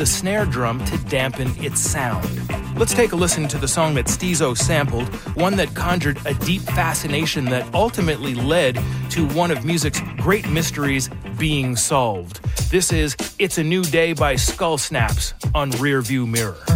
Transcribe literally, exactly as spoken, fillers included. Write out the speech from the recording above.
the snare drum to dampen its sound. Let's take a listen to the song that Steezo sampled, one that conjured a deep fascination that ultimately led to one of music's great mysteries being solved. This is It's a New Day by Skull Snaps on Rearview Mirror.